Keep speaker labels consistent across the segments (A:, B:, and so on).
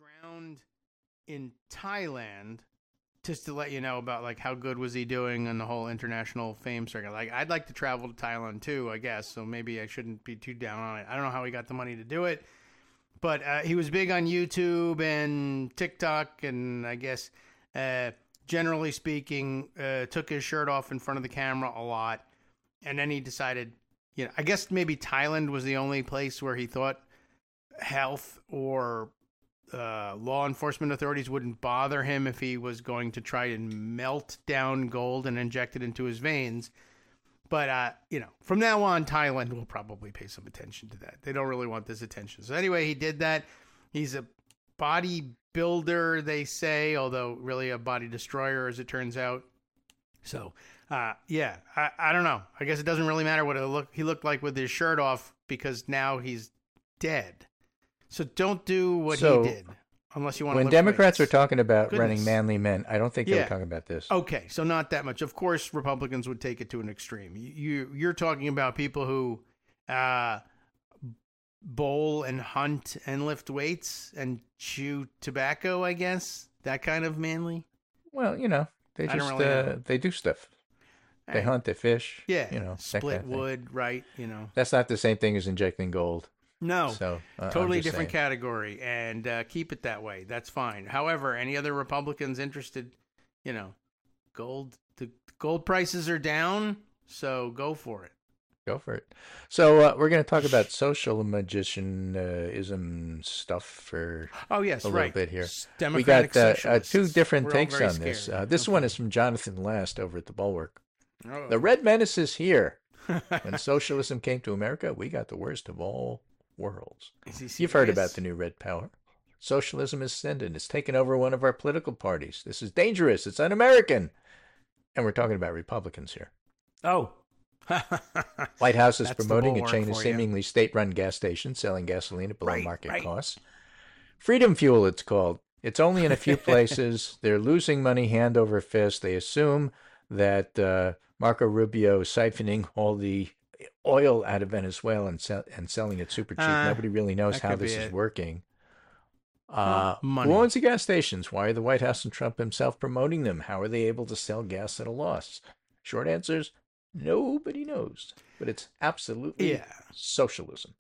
A: drowned in Thailand. Just to let you know about like how good was he doing on the whole international fame circuit. Like I'd like to travel to Thailand too, I guess. So maybe I shouldn't be too down on it. I don't know how he got the money to do it, but he was big on YouTube and TikTok, and I guess generally speaking, took his shirt off in front of the camera a lot. And then he decided, I guess maybe Thailand was the only place where he thought health or law enforcement authorities wouldn't bother him if he was going to try and melt down gold and inject it into his veins. But, from now on, Thailand will probably pay some attention to that. They don't really want this attention. So anyway, he did that. He's a bodybuilder, they say, although really a body destroyer, as it turns out. So, I don't know. I guess it doesn't really matter what he looked like with his shirt off, because now he's dead. So don't do what he did, unless you want to.
B: When Democrats are talking about running manly men, I don't think they were talking about this.
A: Okay, so not that much. Of course, Republicans would take it to an extreme. You're talking about people who bowl and hunt and lift weights and chew tobacco, I guess. That kind of manly?
B: Well, they just they do stuff. They hunt, they fish.
A: Yeah, split wood, right?
B: That's not the same thing as injecting gold.
A: No,
B: so,
A: totally different category, and keep it that way. That's fine. However, any other Republicans interested, gold, the gold prices are down, so go for it.
B: Go for it. So we're going to talk about social magicianism stuff for a little bit here. We got two different takes on this. This one is from Jonathan Last over at the Bulwark. Oh. The Red Menace is here. When socialism came to America, we got the worst of all worlds. You've heard about the new Red Power. Socialism is ascendant. It's taken over one of our political parties. This is dangerous. It's un-American. And we're talking about Republicans here.
A: Oh.
B: White House is promoting a chain of seemingly state-run gas stations selling gasoline at below market costs. Freedom Fuel, it's called. It's only in a few places. They're losing money hand over fist. They assume that Marco Rubio is siphoning all the oil out of Venezuela and selling it super cheap. Nobody really knows how this is working. Who owns the gas stations? Why are the White House and Trump himself promoting them? How are they able to sell gas at a loss? Short answers, nobody knows. But it's absolutely socialism.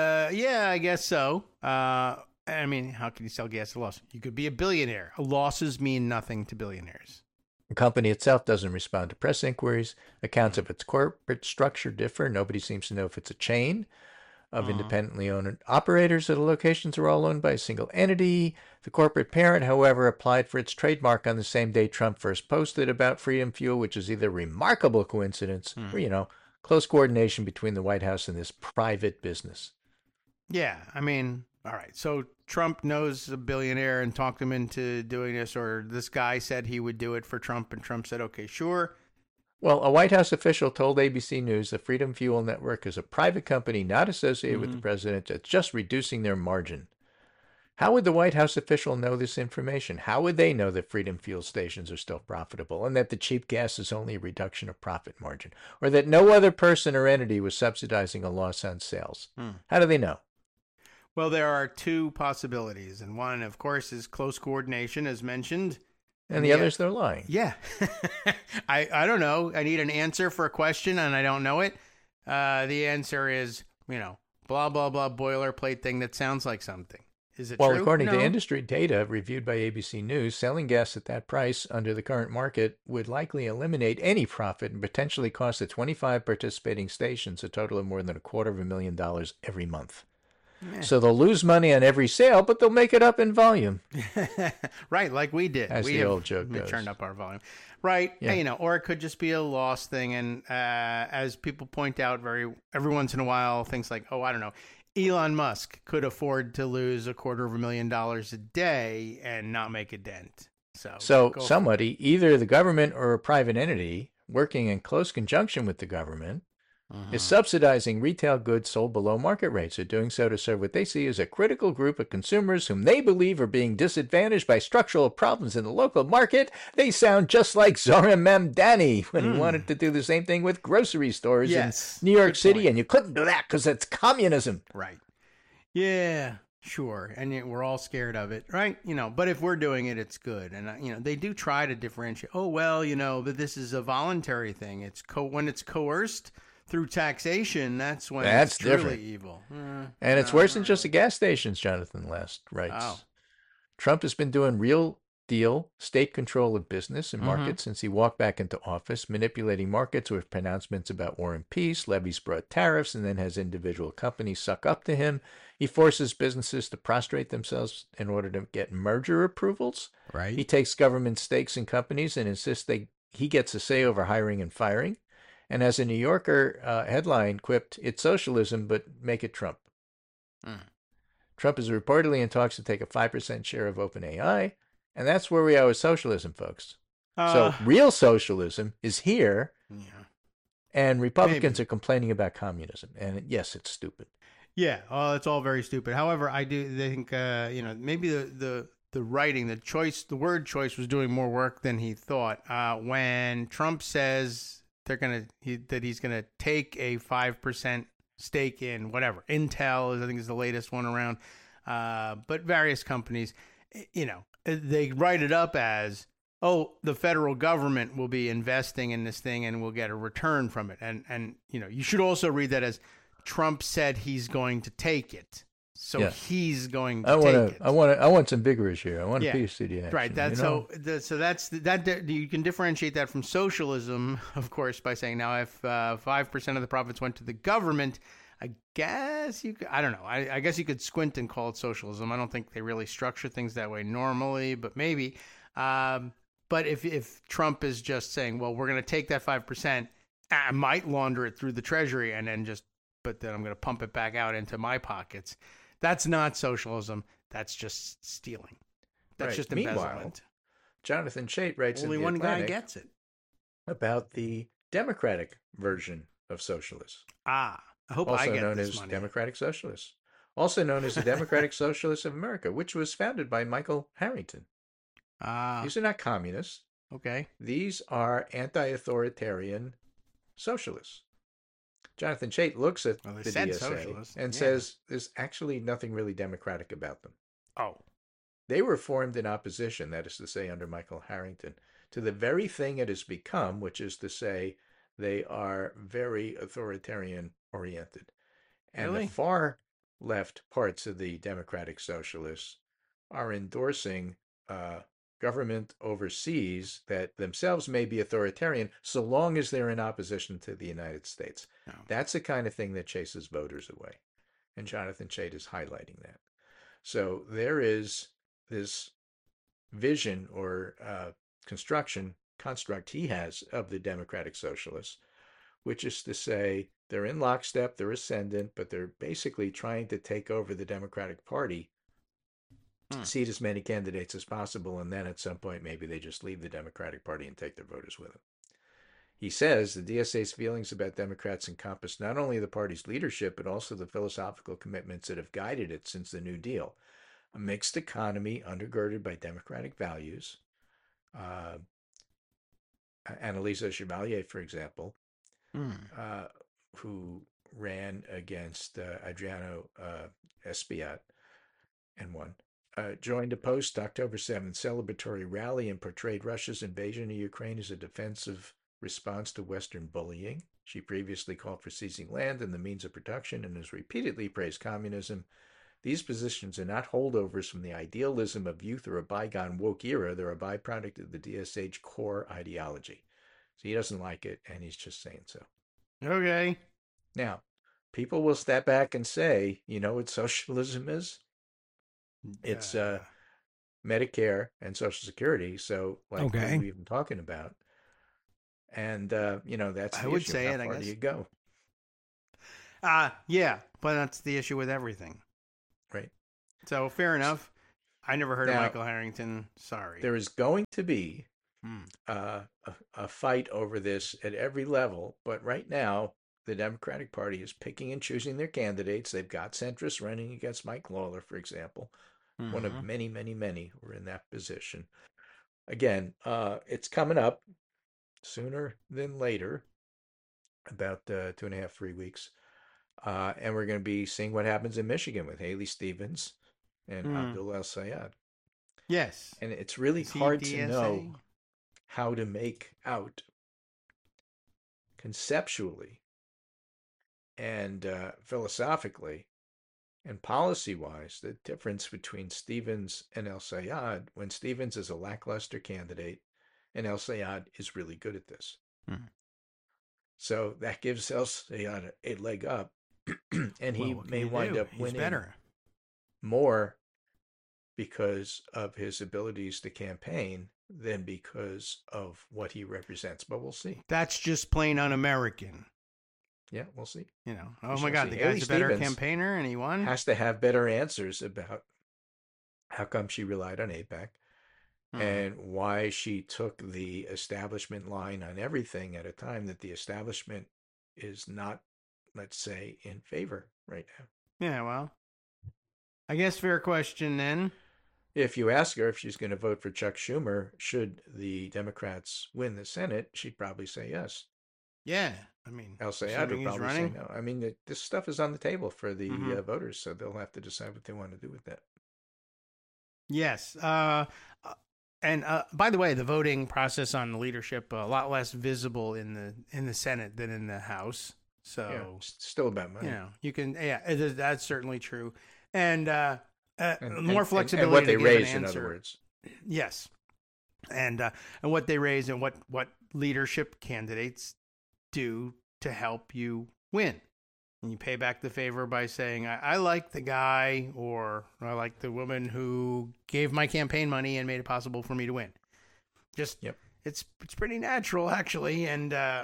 A: I guess so. I mean, how can you sell gas at a loss? You could be a billionaire. Losses mean nothing to billionaires.
B: The company itself doesn't respond to press inquiries. Accounts of its corporate structure differ. Nobody seems to know if it's a chain of independently owned operators, or the locations are all owned by a single entity. The corporate parent, however, applied for its trademark on the same day Trump first posted about Freedom Fuel, which is either a remarkable coincidence or, close coordination between the White House and this private business.
A: Yeah, I mean, all right. So Trump knows a billionaire and talked him into doing this, or this guy said he would do it for Trump, and Trump said, okay, sure.
B: Well, a White House official told ABC News the Freedom Fuel Network is a private company not associated with the president that's just reducing their margin. How would the White House official know this information? How would they know that Freedom Fuel stations are still profitable and that the cheap gas is only a reduction of profit margin, or that no other person or entity was subsidizing a loss on sales? How do they know?
A: Well, there are two possibilities, and one, of course, is close coordination, as mentioned.
B: And the others, they're lying.
A: Yeah. I don't know. I need an answer for a question, and I don't know it. The answer is, blah, blah, blah, boilerplate thing that sounds like something. Is it true?
B: Well, according to industry data reviewed by ABC News, selling gas at that price under the current market would likely eliminate any profit and potentially cost the 25 participating stations a total of more than $250,000 every month. So they'll lose money on every sale, but they'll make it up in volume.
A: Right, like we did.
B: As the old joke goes.
A: Turned up our volume. Right, or it could just be a loss thing. And as people point out every once in a while, things like, I don't know, Elon Musk could afford to lose $250,000 a day and not make a dent.
B: So somebody, either the government or a private entity, working in close conjunction with the government, is subsidizing retail goods sold below market rates. They're doing so to serve what they see as a critical group of consumers whom they believe are being disadvantaged by structural problems in the local market. They sound just like Zohran Mamdani when he wanted to do the same thing with grocery stores in New York City, and you couldn't do that because it's communism.
A: Right. Yeah. Sure, and we're all scared of it, right? But if we're doing it, it's good. And they do try to differentiate. Oh well, but this is a voluntary thing. It's when it's coerced through taxation. That's when it's truly different. Evil.
B: And it's worse than just the gas stations. Jonathan Last writes.
A: Oh.
B: Trump has been doing real deal state control of business and markets since he walked back into office, manipulating markets with pronouncements about war and peace, levies broad tariffs, and then has individual companies suck up to him. He forces businesses to prostrate themselves in order to get merger approvals.
A: Right.
B: He takes government stakes in companies and insists he gets a say over hiring and firing. And as a New Yorker headline quipped, it's socialism, but make it Trump. Trump is reportedly in talks to take a 5% share of OpenAI. And that's where we are with socialism, folks. So real socialism is here, and Republicans are complaining about communism. And yes, it's stupid.
A: Yeah, it's all very stupid. However, I do think maybe the writing, the word choice was doing more work than he thought. When Trump says that he's gonna take a 5% stake in whatever Intel, I think is the latest one around, but various companies, they write it up as, oh, the federal government will be investing in this thing and we'll get a return from it. And you should also read that as Trump said he's going to take it. So he's going to take it.
B: I want some vigorous here. I want a piece of the action.
A: Right. So that's that. You can differentiate that from socialism, of course, by saying now if 5% of the profits went to the government, I guess you could, I don't know. I guess you could squint and call it socialism. I don't think they really structure things that way normally, but maybe. But if Trump is just saying, well, we're going to take that 5%, I might launder it through the Treasury and then but then I'm going to pump it back out into my pockets. That's not socialism. That's just stealing. That's just embezzlement. Meanwhile,
B: Jonathan Chait writes
A: only
B: in The
A: one
B: Atlantic
A: guy gets it
B: about the Democratic version of socialists.
A: I hope
B: also
A: I get
B: known
A: this
B: as
A: money.
B: Democratic Socialists. Also known as the Democratic Socialists of America, which was founded by Michael Harrington. These are not communists.
A: Okay.
B: These are anti-authoritarian socialists. Jonathan Chait looks at the DSA and says there's actually nothing really democratic about them.
A: Oh.
B: They were formed in opposition, that is to say, under Michael Harrington, to the very thing it has become, which is to say they are very authoritarian oriented. And the far left parts of the Democratic Socialists are endorsing government overseas that themselves may be authoritarian so long as they're in opposition to the United States. Oh. That's the kind of thing that chases voters away. And Jonathan Chait is highlighting that. So there is this vision or construct he has of the Democratic Socialists, which is to say they're in lockstep, they're ascendant, but they're basically trying to take over the Democratic Party, seat as many candidates as possible, and then at some point maybe they just leave the Democratic Party and take their voters with them. He says the DSA's feelings about Democrats encompass not only the party's leadership, but also the philosophical commitments that have guided it since the New Deal. A mixed economy undergirded by democratic values. Annalisa Chevalier, for example, who ran against Adriano Espaillat and won, joined a post-October 7th celebratory rally and portrayed Russia's invasion of Ukraine as a defensive response to Western bullying. She previously called for seizing land and the means of production and has repeatedly praised communism. These positions are not holdovers from the idealism of youth or a bygone woke era. They're a byproduct of the DSH core ideology. So he doesn't like it, and he's just saying so.
A: Okay.
B: Now, people will step back and say, you know what socialism is? It's Medicare and Social Security. So, like, what are we even talking about? And, that's the issue. How far do you go?
A: Yeah, but that's the issue with everything.
B: Right.
A: So, fair enough. I never heard of Michael Harrington. Sorry.
B: There is going to be a fight over this at every level, but right now, the Democratic Party is picking and choosing their candidates. They've got centrists running against Mike Lawler, for example. One of many, many, many who are in that position. Again, it's coming up sooner than later, about 2.5, 3 weeks. And we're going to be seeing what happens in Michigan with Haley Stevens and Abdul El-Sayed.
A: Yes.
B: And it's really hard to know how to make out conceptually and philosophically and policy-wise the difference between Stevens and El-Sayed when Stevens is a lackluster candidate and El-Sayed is really good at this. Mm-hmm. So that gives El-Sayed a leg up, and he may wind up winning more because of his abilities to campaign than because of what he represents. But we'll see.
A: That's just plain un-American.
B: Yeah, we'll see.
A: You know, oh my God, the guy's a better campaigner and he won.
B: Has to have better answers about how come she relied on AIPAC and why she took the establishment line on everything at a time that the establishment is not, let's say, in favor right now.
A: Yeah, well, I guess fair question then.
B: If you ask her if she's going to vote for Chuck Schumer, should the Democrats win the Senate, she'd probably say yes.
A: Yeah, I mean,
B: El-Sayed would probably say no. I mean, this stuff is on the table for the voters, so they'll have to decide what they want to do with that.
A: Yes. And by the way, the voting process on the leadership a lot less visible in the Senate than in the House. So
B: yeah, still about money.
A: You know, you can. Yeah, that's certainly true. And more flexibility. And
B: what they raise, in other words.
A: Yes. And what they raise and what leadership candidates do to help you win. And you pay back the favor by saying, I like the guy, or I like the woman who gave my campaign money and made it possible for me to win. Just, it's pretty natural, actually. And, I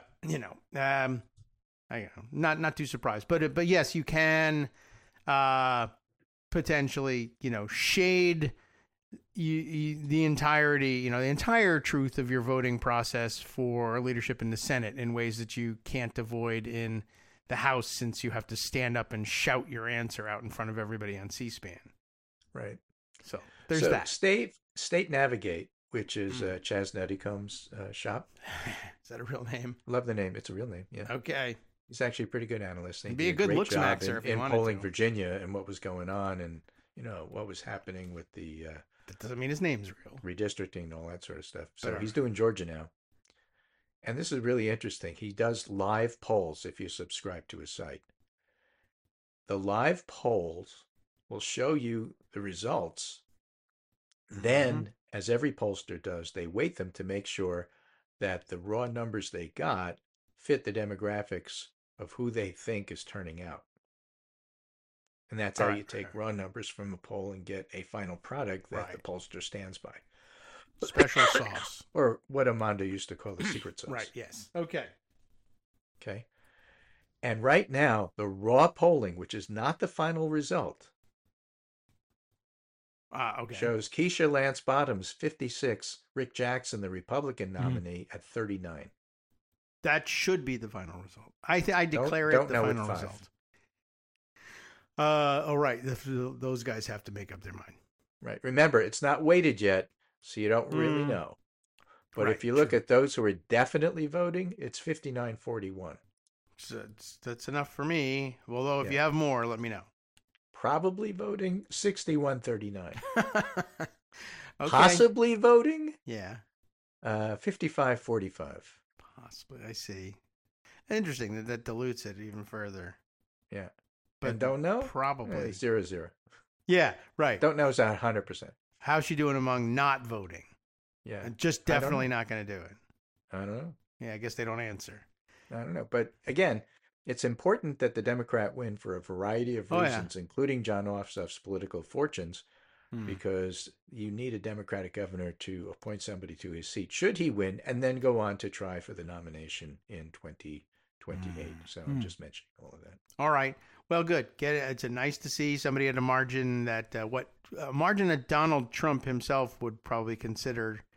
A: not too surprised. But yes, you can potentially, shade the entirety, the entire truth of your voting process for leadership in the Senate in ways that you can't avoid in the House, since you have to stand up and shout your answer out in front of everybody on C-SPAN.
B: Right.
A: So there's that.
B: State Navigate, which is Chaz Nuttycomb's shop.
A: Is that a real name?
B: Love the name. It's a real name. Yeah.
A: Okay.
B: He's actually a pretty good analyst.
A: He'd be a good look maxer
B: in polling Virginia and what was going on and, what was happening with the...
A: that doesn't mean his name's real.
B: Redistricting and all that sort of stuff. So he's doing Georgia now. And this is really interesting. He does live polls if you subscribe to his site. The live polls will show you the results. Then, as every pollster does, they weight them to make sure that the raw numbers they got fit the demographics of who they think is turning out. And that's how you take raw numbers from a poll and get a final product that the pollster stands by.
A: Special sauce.
B: Or what Amanda used to call the secret sauce.
A: Right, yes. Okay.
B: And right now, the raw polling, which is not the final result, shows Keisha Lance Bottoms 56, Rick Jackson, the Republican nominee, at 39.
A: That should be the final result. I declare it the final result. Right. Those guys have to make up their mind.
B: Right. Remember, it's not weighted yet, so you don't really know. But if you look at those who are definitely voting, it's 59-41.
A: So that's enough for me. Although if you have more, let me know.
B: Probably voting, 61-39. Possibly voting?
A: Yeah.
B: 55-45.
A: Possibly, I see. Interesting that dilutes it even further.
B: Yeah. But and don't know?
A: Probably.
B: 0-0.
A: Yeah, right.
B: Don't know is 100%.
A: How's she doing among not voting?
B: Yeah.
A: And just definitely not going to do it.
B: I don't know.
A: Yeah, I guess they don't answer.
B: I don't know. But again, it's important that the Democrat win for a variety of reasons, including John Ossoff's political fortunes, because you need a Democratic governor to appoint somebody to his seat, should he win, and then go on to try for the nomination in 2028. So I'm just mentioning all of that.
A: All right. Well, good. It's nice to see somebody at a margin that margin that Donald Trump himself would probably consider